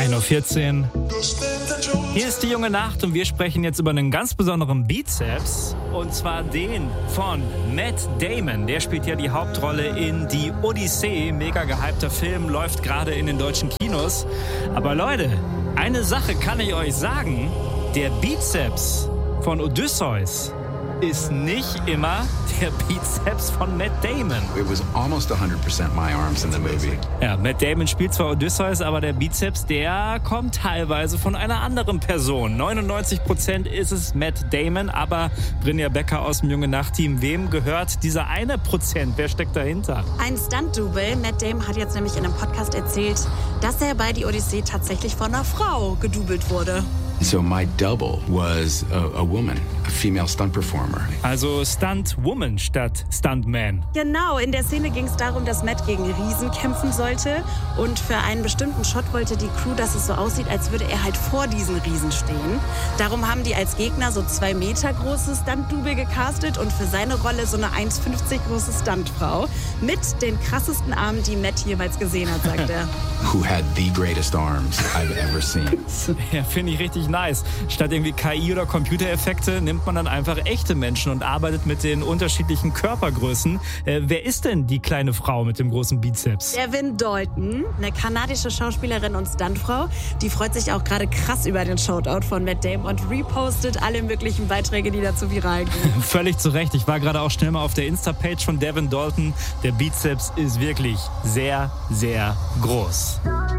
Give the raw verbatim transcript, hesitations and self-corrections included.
ein Uhr vierzehn. Hier ist die junge Nacht und wir sprechen jetzt über einen ganz besonderen Bizeps. Und zwar den von Matt Damon. Der spielt ja die Hauptrolle in Die Odyssee. Mega gehypter Film, läuft gerade in den deutschen Kinos. Aber Leute, eine Sache kann ich euch sagen. Der Bizeps von Odysseus ist nicht immer der Bizeps von Matt Damon. It was almost one hundred percent my arms in the movie. Ja, Matt Damon spielt zwar Odysseus, aber der Bizeps, der kommt teilweise von einer anderen Person. neunundneunzig Prozent ist es Matt Damon, aber Brynja Becker aus dem Junge Nacht-Team, wem gehört dieser eine Prozent? Wer steckt dahinter? Ein Stunt-Double. Matt Damon hat jetzt nämlich in einem Podcast erzählt, dass er bei Die Odyssee tatsächlich von einer Frau gedoubelt wurde. So my double was a, a woman, a female stunt performer. Also Stunt-Woman statt Stuntman. Genau, in der Szene ging es darum, dass Matt gegen Riesen kämpfen sollte. Und für einen bestimmten Shot wollte die Crew, dass es so aussieht, als würde er halt vor diesen Riesen stehen. Darum haben die als Gegner so zwei Meter große Stunt-Double gecastet und für seine Rolle so eine eins fünfzig große Stuntfrau. Mit den krassesten Armen, die Matt jemals gesehen hat, sagt er. Who had the greatest arms I've ever seen. Ja, finde ich richtig nice. Statt irgendwie K I oder Computereffekte nimmt man dann einfach echte Menschen und arbeitet mit den unterschiedlichen Körpergrößen. Äh, wer ist denn die kleine Frau mit dem großen Bizeps? Devin Dalton, eine kanadische Schauspielerin und Stuntfrau. Die freut sich auch gerade krass über den Shoutout von Matt Damon und repostet alle möglichen Beiträge, die dazu viral gehen. Völlig zu Recht. Ich war gerade auch schnell mal auf der Insta-Page von Devin Dalton. Der Bizeps ist wirklich sehr, sehr groß.